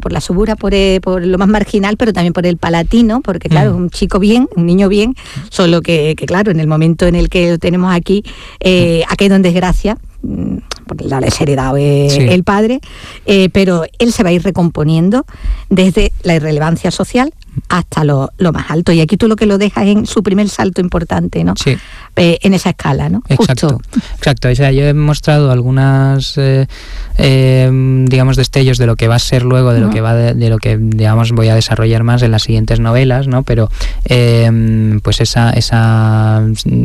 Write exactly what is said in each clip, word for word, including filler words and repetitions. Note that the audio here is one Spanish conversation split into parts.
por la subura, por, eh, por lo más marginal, pero también por el palatino, porque claro, mm. un chico bien, un niño bien, solo que, que claro, en el momento en el que lo tenemos aquí, eh, ha caído en desgracia, porque la les ha heredado eh, sí. el padre, eh, pero él se va a ir recomponiendo desde la irrelevancia social hasta lo, lo más alto. Y aquí tú lo que lo dejas en su primer salto importante, ¿no? Sí. Eh, en esa escala, ¿no? Exacto, Justo. exacto. O sea, yo he mostrado algunas, eh, eh, digamos, destellos de lo que va a ser luego, de uh-huh. lo que va de, de lo que, digamos, voy a desarrollar más en las siguientes novelas, ¿no? Pero, eh, pues esa, esa,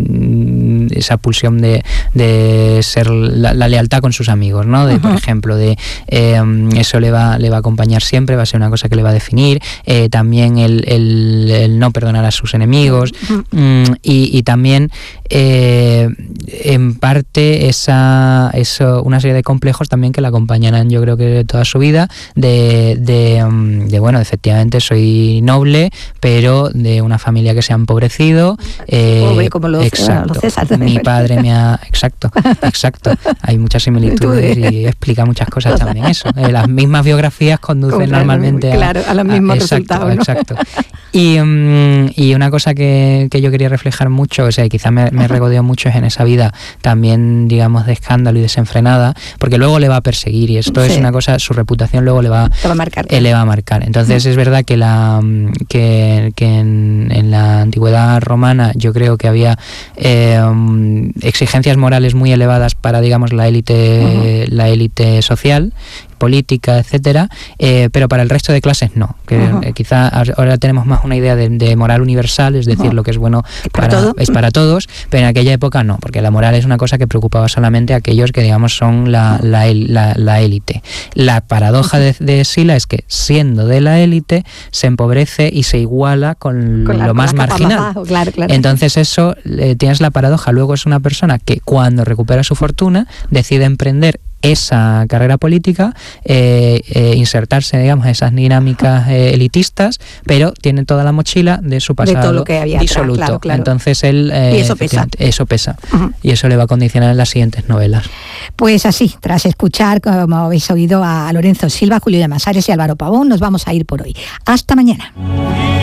esa pulsión de, de ser la, la lealtad con sus amigos, ¿no? De, uh-huh. por ejemplo, de eh, eso le va, le va a acompañar siempre, va a ser una cosa que le va a definir. Eh, también el, el, el no perdonar a sus enemigos uh-huh. mm, y, y también eh, en parte esa eso una serie de complejos también que la acompañarán, yo creo que toda su vida, de, de, de bueno, efectivamente soy noble, pero de una familia que se ha empobrecido. Eh, Pobre, como los, exacto, los César. Mi padre me ha... Exacto, exacto. Hay muchas similitudes y explica muchas cosas también eso. Eh, las mismas biografías conducen claro, normalmente a, claro, a los mismos a, exacto, resultados, ¿no? Exacto. Y, um, y una cosa que, que yo quería reflejar mucho, o sea, quizá me, me regodeo mucho es en esa vida también, digamos, de escándalo y desenfrenada, porque luego le va a perseguir y esto sí. es una cosa, su reputación luego le va, va a marcar. Eh, le va a marcar. Entonces sí. es verdad que la que, que en, en la antigüedad romana yo creo que había eh, um, exigencias morales muy elevadas para, digamos, la élite, uh-huh. la élite social, política, etcétera, eh, pero para el resto de clases no, que uh-huh. eh, quizá ahora tenemos más una idea de, de moral universal, es decir, uh-huh. lo que es bueno ¿Es para, para, todo? es para todos, pero en aquella época no, porque la moral es una cosa que preocupaba solamente a aquellos que, digamos, son la, la, la, la élite. La paradoja uh-huh. de, de Sila es que, siendo de la élite, se empobrece y se iguala con, con la, lo con más marginal. Abajo, claro, claro. Entonces eso, eh, tienes la paradoja, luego es una persona que cuando recupera su fortuna decide emprender esa carrera política, eh, eh, insertarse, digamos, en esas dinámicas eh, elitistas, pero tiene toda la mochila de su pasado de todo lo que había disoluto. Atrás, claro, claro. Entonces él... Eh, y eso pesa. Eso pesa. Uh-huh. Y eso le va a condicionar en las siguientes novelas. Pues así, tras escuchar, como habéis oído, a Lorenzo Silva, Julio de Masares y Álvaro Pavón, nos vamos a ir por hoy. Hasta mañana.